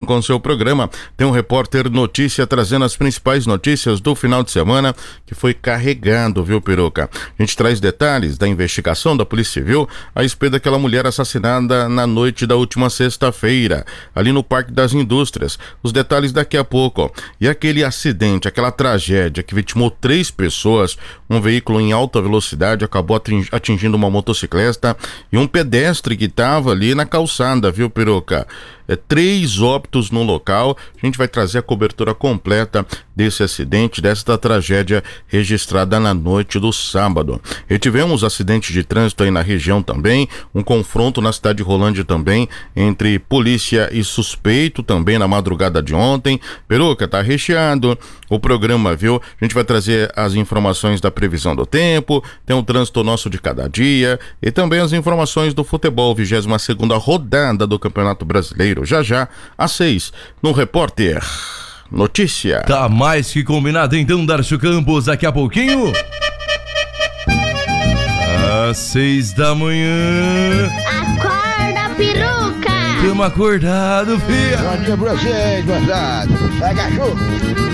com o seu programa. Tem um repórter Notícia trazendo as principais notícias do final de semana, que foi carregado, viu, Peruca? A gente traz detalhes da investigação da Polícia Civil a respeito daquela mulher assassinada na noite da última sexta-feira, ali no Parque das Indústrias. Os detalhes daqui a pouco. E aquele acidente, aquela tragédia que vitimou 3 pessoas, um veículo em alta velocidade acabou atingindo uma motocicleta e um pedestre que estava ali na calçada, viu, Peruca? 3 óbitos no local. A gente vai trazer a cobertura completa desse acidente, desta tragédia registrada na noite do sábado. E tivemos acidente de trânsito aí na região também, um confronto na cidade de Rolândia também, entre polícia e suspeito também na madrugada de ontem. Peruca, tá recheado o programa, viu? A gente vai trazer as informações da previsão do tempo, tem o trânsito nosso de cada dia e também as informações do futebol, 22ª rodada do Campeonato Brasileiro. Já, às 6, no Repórter Notícia. Tá mais que combinado então, Darcio Campos, daqui a pouquinho. Às 6 da manhã. Acorda, peruca! Tamo acordado, filha. Bom dia pra vocês, moçada. Vai, cachorro.